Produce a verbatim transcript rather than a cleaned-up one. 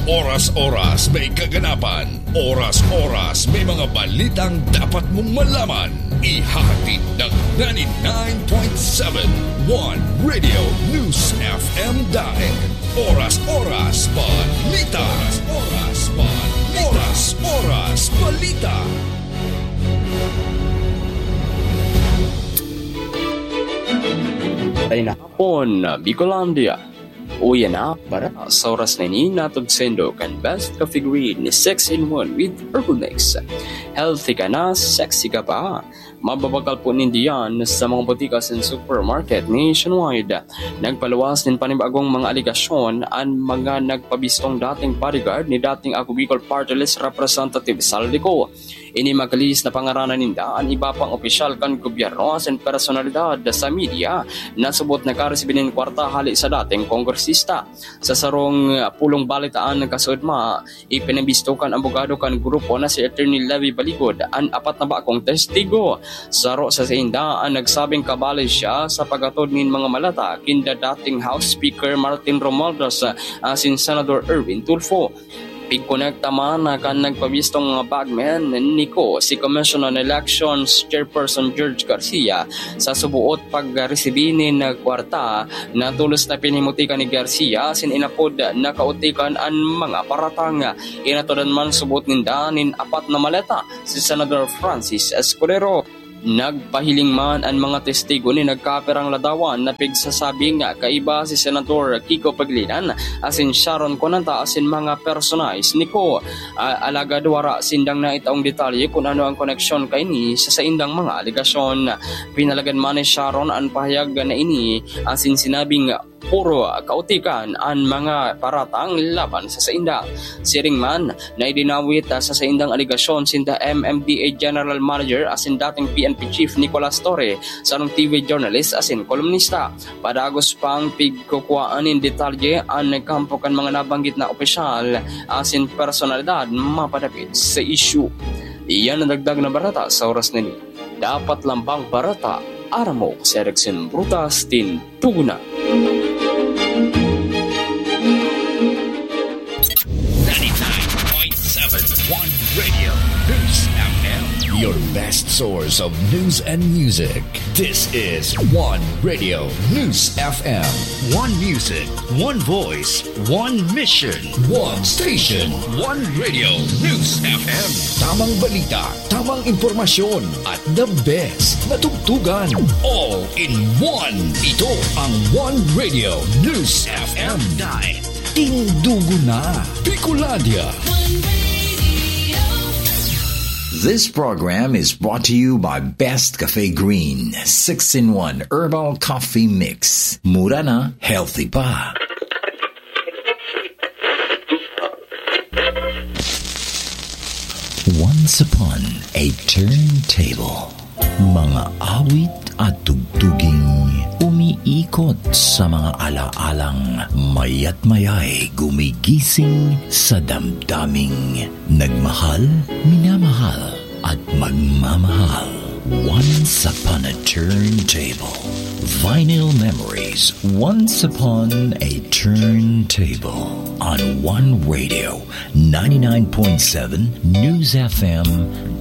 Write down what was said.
Oras-oras may kaganapan. Oras-oras may mga balitang dapat mong malaman. Ihahatid ng ninety-nine point seven One Radio News F M Daig. Oras-oras balita. Oras balita. Oras-oras balita. Ay na hapon, Bicolandia. Uyan na, para sa oras na ini natod sendo kan best coffee green ni six in one with Herbal Mix. Healthy ka na, sexy ka pa. Mababagal po nindiyan sa mga botikas and supermarket nationwide. Nagpaluwas din panibagong mga aligasyon ang mga nagpabistong dating bodyguard ni dating Ako Bicol Party List Representative Saldico. Ini magalis na pangaranan ninda ang iba pang opisyal kan gobyerno as in personalidad sa media na subot na karesibinin kwarta hali sa dating kongresista. Sa sarong pulong balitaan ng kasudma, ipinabisto kan abogado kan grupo na si Attorney Levy Baligod ang apat na bakong testigo. Saro sa sinda ang nagsabing kabali siya sa pagatod ng mga malata kinda dating House Speaker Martin Romualdez asin Senador Erwin Tulfo. Pigkonekta man na kan nagpabistong bagman niko si Commission on Elections Chairperson George Garcia sa subuot pagresibinin na kwarta na tulos na pinimutikan ni Garcia sin inapod na kautikan ang mga paratang. Inatodan man subot ninda nin apat na maleta si Senator Francis Escudero. Nagpahiling man ang mga testigo ni nagkaperang ladawan na pigsasabing kaiba si Senator Kiko Paglinan asin Sharon Conanta asin mga personalis niko. Uh, alaga duwara sindang na itaong detalye kung ano ang koneksyon kay ni sa saindang mga aligasyon. Pinalagan man ni Sharon ang pahayag na ini asin sinabing puro kautikan ang mga paratang laban sa sainda. Siring man na idinawit sa saindang aligasyon sinda M M D A General Manager asin dating P N P Chief Nicolas Torre sa anong T V journalist asin kolumnista. Padagos pang pigkukuhaan in detalye ang nagkampo kan mga nabanggit na opisyal asin personalidad mapadapit sa issue. Iyan ang dagdag na barata sa oras na ni. Dapat lambang barata aramo sa Erickson Brutas tin Tuguna. ninety-nine point seven One Radio News F M. Your best source of news and music. This is One Radio News F M. One music, one voice, one mission, one station, one Radio News F M. Tamang balita, tamang impormasyon, at the best na tugtugan. All in one. Ito ang One Radio News F M. Dahil tindugo na Bicolandia. This program is brought to you by Best Cafe Green six in one Herbal Coffee Mix. Mura na, healthy pa. Once upon a turntable. Mga awit at tugtuging umiikot sa mga alaalang mayat mayay gumigising sa damdaming nagmahal, minamahal at magmamahal. Once upon a turntable. Vinyl memories. Once upon a turntable. On One Radio ninety-nine point seven News F M